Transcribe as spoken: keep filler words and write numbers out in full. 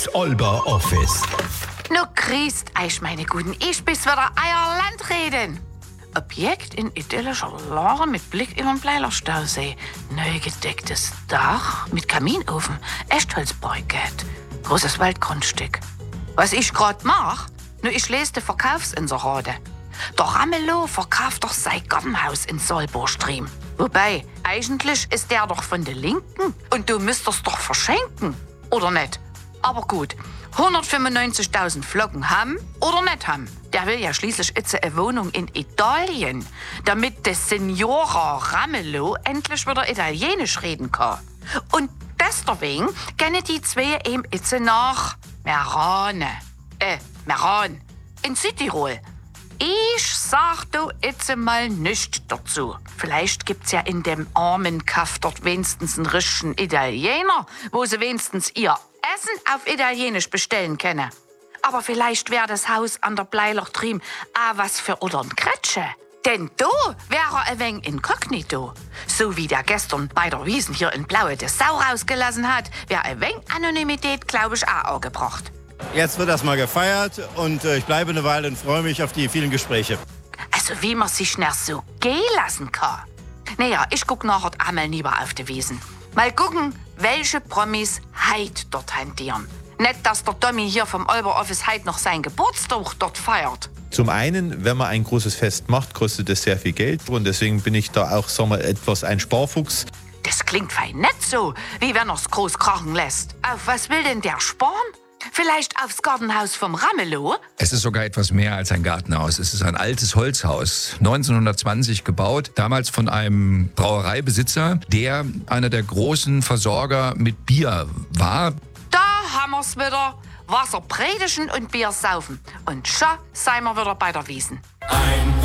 Das Olber Office. Nu grüßt euch, meine Guten. Ich bis wieder euer Land reden. Objekt in idyllischer Lage mit Blick über den Bleilerstausee. Neu gedecktes Dach mit Kaminofen, Echtholzparkett. Großes Waldgrundstück. Was ich grad mach? Nu, ich lese die Verkaufsinserate. Der Ramelow verkauft doch sein Gartenhaus in Solborstream. Wobei, eigentlich ist der doch von der Linken und du müsstest doch verschenken, oder nicht? Aber gut, hundertfünfundneunzigtausend Flocken haben oder nicht haben. Der will ja schließlich jetzt eine Wohnung in Italien, damit der Signora Ramelow endlich wieder Italienisch reden kann. Und deswegen gehen die zwei ihm jetzt nach Merane. Äh, Meran. In Südtirol. Ich sag du jetzt mal nichts dazu. Vielleicht gibt's ja in dem armen Kaff dort wenigstens einen richtigen Italiener, wo sie wenigstens ihr Essen auf Italienisch bestellen können. Aber vielleicht wäre das Haus an der Bleilertrim auch was für Ullern Kretsche. Denn da wäre ein wenig inkognito. So wie der gestern bei der Wiesn hier in Blaue das Sau rausgelassen hat, wäre ein wenig Anonymität, glaube ich, auch angebracht. Jetzt wird das mal gefeiert und äh, ich bleibe eine Weile und freue mich auf die vielen Gespräche. Also wie man sich nicht so gehen lassen kann. Naja, ich guck nachher einmal lieber auf die Wiesn. Mal gucken, welche Promis heit dort hantieren. Nicht, dass der Tommy hier vom Olber Office heit noch seinen Geburtstag dort feiert. Zum einen, wenn man ein großes Fest macht, kostet es sehr viel Geld. Und deswegen bin ich da auch, sagen wir, etwas ein Sparfuchs. Das klingt fein nicht so, wie wenn er's groß krachen lässt. Auf was will denn der sparen? Vielleicht aufs Gartenhaus vom Ramelow? Es ist sogar etwas mehr als ein Gartenhaus. Es ist ein altes Holzhaus, neunzehnhundertzwanzig gebaut, damals von einem Brauereibesitzer, der einer der großen Versorger mit Bier war. Da haben wir's wieder. Wasser predigen und Bier saufen. Und schon seien wir wieder bei der Wiesn. Ein